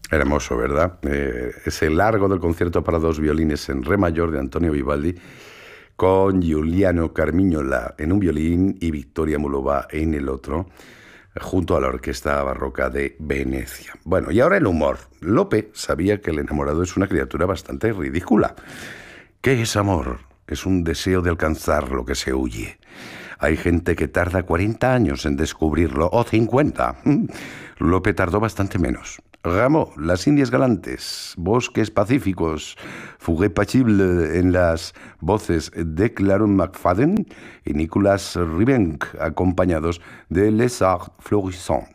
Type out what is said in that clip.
Hermoso, ¿verdad? Ese largo del concierto para dos violines en re mayor de Antonio Vivaldi, con Giuliano Carmignola en un violín y Victoria Mulova en el otro, junto a la Orquesta Barroca de Venecia. Bueno, y ahora el humor. Lope sabía que el enamorado es una criatura bastante ridícula. ¿Qué es amor? Es un deseo de alcanzar lo que se huye. Hay gente que tarda 40 años en descubrirlo, o 50. Lope tardó bastante menos. Rameau, Las Indias Galantes, Bosques Pacíficos, Fuguet Pachible en las voces de Claron McFadden y Nicolas Ribenc, acompañados de Les Arts Florissants.